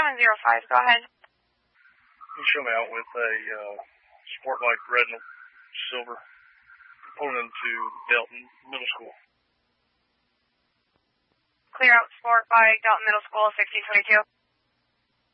105, go ahead. Can you show me out with a sport bike, red and silver, pulling into Delton Middle School? Clear out sport bike, Delton Middle School, 1622.